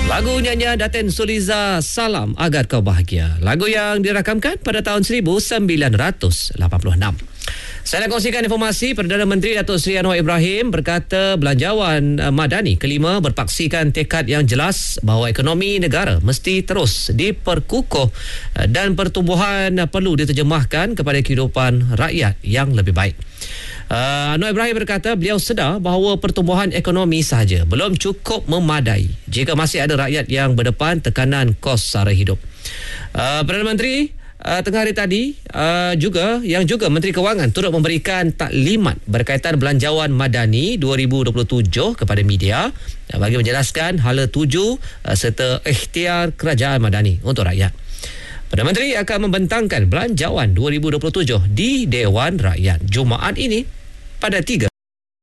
Lagu nyanyian Datin Suliza, Salam Agar Kau Bahagia. Lagu yang dirakamkan pada tahun 1986. Saya nak kongsikan informasi. Perdana Menteri Datuk Seri Anwar Ibrahim berkata belanjawan madani kelima berpaksikan tekad yang jelas bahawa ekonomi negara mesti terus diperkukuh dan pertumbuhan perlu diterjemahkan kepada kehidupan rakyat yang lebih baik. Anwar Ibrahim berkata beliau sedar bahawa pertumbuhan ekonomi sahaja belum cukup memadai jika masih ada rakyat yang berdepan tekanan kos sara hidup. Perdana Menteri tengah hari tadi juga Menteri Kewangan turut memberikan taklimat berkaitan belanjawan madani 2027 kepada media bagi menjelaskan hala tuju serta ikhtiar kerajaan madani untuk rakyat. Perdana Menteri akan membentangkan belanjawan 2027 di Dewan Rakyat Jumaat ini pada 3